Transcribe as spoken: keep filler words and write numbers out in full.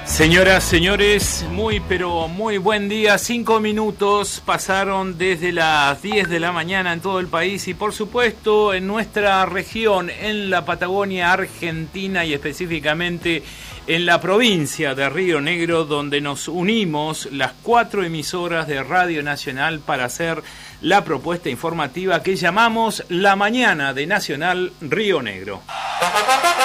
Señoras, señores, muy pero muy buen día. Cinco minutos pasaron desde las diez de la mañana en todo el país y por supuesto en nuestra región, en la Patagonia Argentina y específicamente en la provincia de Río Negro, donde nos unimos las cuatro emisoras de Radio Nacional para hacer la propuesta informativa que llamamos La Mañana de Nacional Río Negro.